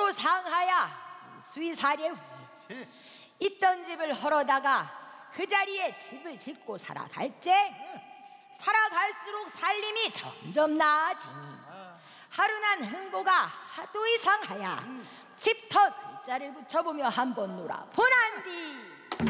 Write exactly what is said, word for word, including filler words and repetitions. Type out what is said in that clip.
또 상하야 수의사례 후 있던 집을 헐어다가 그 자리에 집을 짓고 살아갈째 살아갈수록 살림이 점점 나아지니 하루난 흥보가 하도 이상하야 집터 글자를 붙여보며 한번 놀아보란디